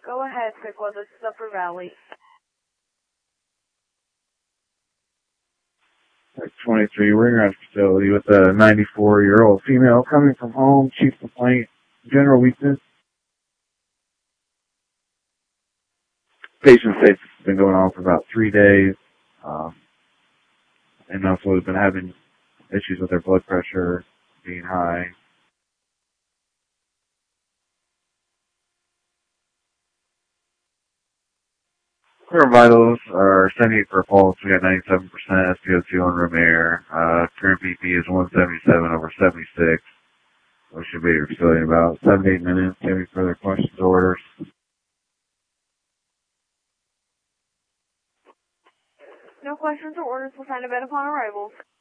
Go ahead, Piqua. This is Upper Valley. 23 Ringrod facility with a 94-year-old female coming from home. Chief complaint, general weakness. Patient states it's been going on for about 3 days. And also has been having issues with their blood pressure being high. Current vitals are 78 for a pulse. We got 97% SpO2 on room air. Current BP is 177/76. We should be at your facility in about 7 to 8 minutes. Any further questions or orders? No questions or orders will find a bed upon arrival.